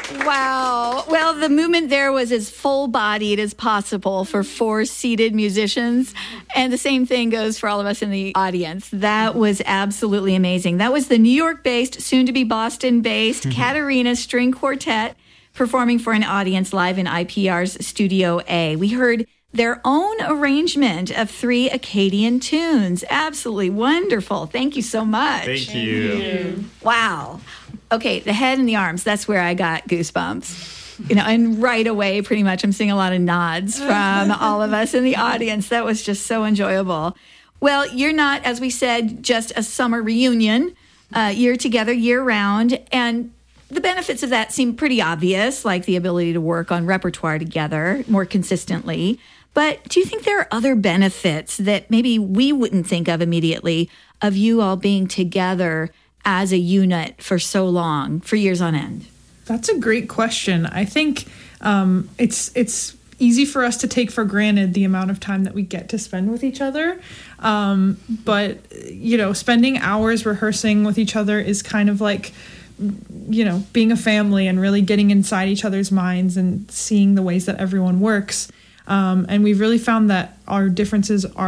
Wow. Well, the movement there was as full-bodied as possible for 4 seated musicians. And the same thing goes for all of us in the audience. That was absolutely amazing. That was the New York-based, soon-to-be Boston-based Katarina String Quartet performing for an audience live in IPR's Studio A. We heard their own arrangement of 3 Acadian tunes. Absolutely wonderful. Thank you so much. Thank you. Wow. Okay, the head and the arms, that's where I got goosebumps. And right away, pretty much, I'm seeing a lot of nods from all of us in the audience. That was just so enjoyable. Well, you're not, as we said, just a summer reunion. You're together year-round, and the benefits of that seem pretty obvious, like the ability to work on repertoire together more consistently. But do you think there are other benefits that maybe we wouldn't think of immediately of you all being together as a unit for so long, for years on end? That's a great question. I think it's easy for us to take for granted the amount of time that we get to spend with each other. But, spending hours rehearsing with each other is kind of like, being a family and really getting inside each other's minds and seeing the ways that everyone works. And we've really found that our differences are